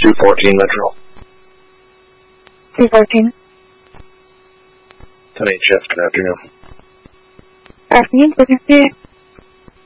214 Metro. 214. 10 HF, good afternoon. Afternoon, what do you see?